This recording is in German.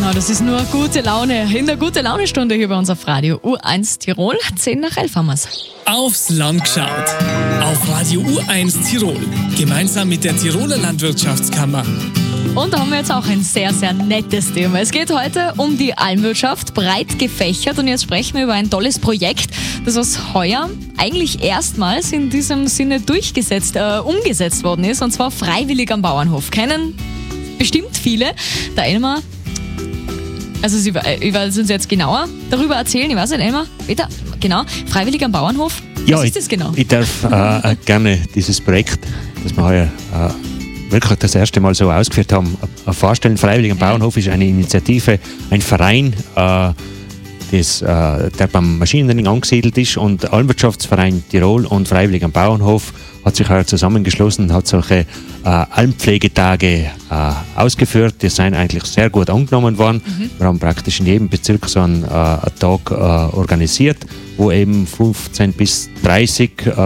Genau, das ist nur gute Laune. In der Gute-Laune-Stunde hier bei uns auf Radio U1 Tirol. 10:11 haben wir's. Aufs Land geschaut. Auf Radio U1 Tirol. Gemeinsam mit der Tiroler Landwirtschaftskammer. Und da haben wir jetzt auch ein sehr, sehr nettes Thema. Es geht heute um die Almwirtschaft, breit gefächert. Und jetzt sprechen wir über ein tolles Projekt, das aus heuer eigentlich erstmals in diesem Sinne umgesetzt worden ist. Und zwar freiwillig am Bauernhof. Kennen bestimmt viele. Der Elmar, also sie wird uns jetzt genauer darüber erzählen. Ich weiß nicht, Elmar, Peter, genau, freiwillig am Bauernhof. Was ist das genau? Ich darf gerne dieses Projekt, das wir heuer wirklich das erste Mal so ausgeführt haben, vorstellen. Freiwillig am Bauernhof ist eine Initiative, ein Verein, der beim Maschinenring angesiedelt ist, und Almwirtschaftsverein Tirol und Freiwillig am Bauernhof hat sich heuer zusammengeschlossen und hat solche Almpflegetage ausgeführt. Die sind eigentlich sehr gut angenommen worden. Wir haben praktisch in jedem Bezirk so einen Tag organisiert, wo eben 15 bis 30